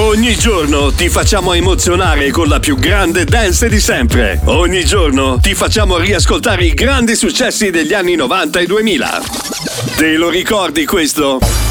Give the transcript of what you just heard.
Ogni giorno ti facciamo emozionare con la più grande dance di sempre. Ogni giorno ti facciamo riascoltare i grandi successi degli anni 90 e 2000. Te lo ricordi questo?